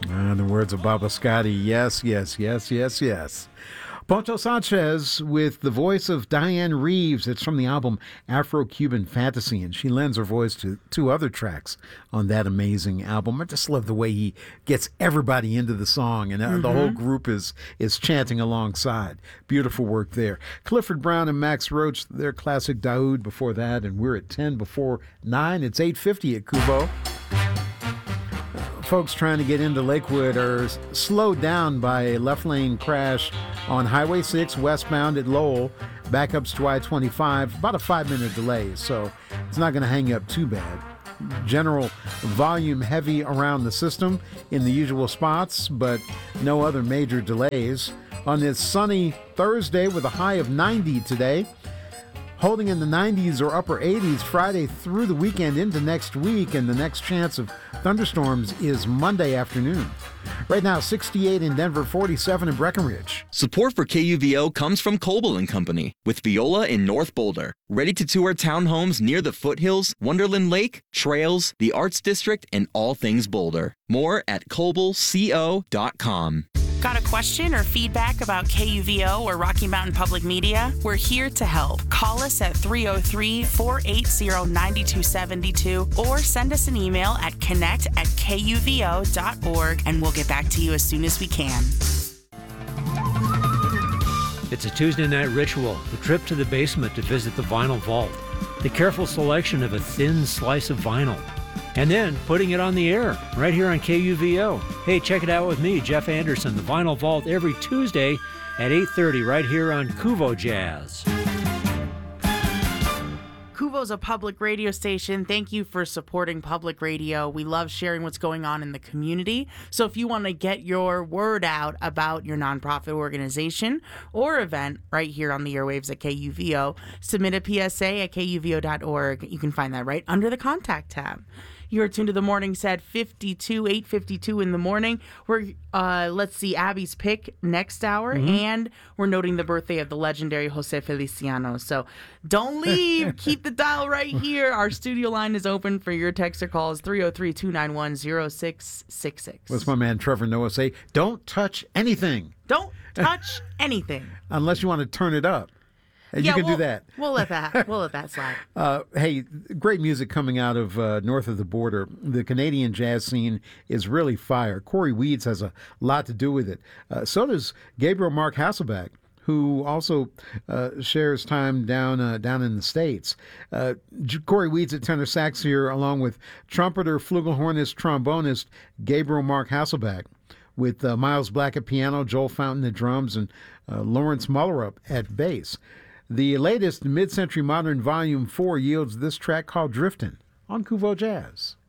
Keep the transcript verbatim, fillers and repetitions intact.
In the words of Baba Scotty, yes, yes, yes, yes, yes. Poncho Sanchez with the voice of Diane Reeves. It's from the album Afro-Cuban Fantasy, and she lends her voice to two other tracks on that amazing album. I just love the way he gets everybody into the song, and mm-hmm. the whole group is is chanting alongside. Beautiful work there. Clifford Brown and Max Roach, their classic Daoud before that, and we're at ten before nine. It's eight fifty at Kubo. Folks trying to get into Lakewood are slowed down by a left lane crash on Highway six westbound at Lowell. Backups to I twenty-five, about a five-minute delay, so it's not going to hang you up too bad. General volume heavy around the system in the usual spots, but no other major delays. On this sunny Thursday with a high of ninety today, holding in the nineties or upper eighties Friday through the weekend into next week, and the next chance of thunderstorms is Monday afternoon. Right now, sixty-eight in Denver, forty-seven in Breckenridge. Support for K U V O comes from Coble and Company, with Viola in North Boulder. Ready to tour townhomes near the foothills, Wonderland Lake, trails, the Arts District, and all things Boulder. More at coble co dot com. Got a question or feedback about K U V O or Rocky Mountain Public Media? We're here to help. Call us at three oh three, four eight zero, nine two seven two or send us an email at connect at K U V O dot org, and we'll get back to you as soon as we can. It's a Tuesday night ritual, the trip to the basement to visit the vinyl vault, the careful selection of a thin slice of vinyl, and then putting it on the air right here on K U V O. Hey, check it out with me, Jeff Anderson, the Vinyl Vault, every Tuesday at eight thirty right here on Kuvo Jazz. Kuvo's a public radio station. Thank you for supporting public radio. We love sharing what's going on in the community. So if you want to get your word out about your nonprofit organization or event right here on the airwaves at K U V O, submit a P S A at K U V O dot org. You can find that right under the contact tab. You're tuned to the morning set fifty-two, eight fifty-two in the morning. We're, uh, let's see, Abby's pick next hour, mm-hmm. and we're noting the birthday of the legendary Jose Feliciano. So don't leave. Keep the dial right here. Our studio line is open for your text or calls, three oh three, two nine one, oh six six six. What's my man Trevor Noah say? Don't touch anything. Don't touch anything. Unless you want to turn it up. You yeah, can we'll, do that. We'll let that. We'll let that slide. Uh, hey, great music coming out of uh, north of the border. The Canadian jazz scene is really fire. Corey Weeds has a lot to do with it. Uh, so does Gabriel Mark Hasselbeck, who also uh, shares time down uh, down in the States. Uh, Corey Weeds at tenor sax here, along with trumpeter, flugelhornist, trombonist Gabriel Mark Hasselbeck, with uh, Miles Black at piano, Joel Fountain at drums, and uh, Lawrence Mullerup at bass. The latest Mid-Century Modern Volume four yields this track called Driftin' on Kuvo Jazz.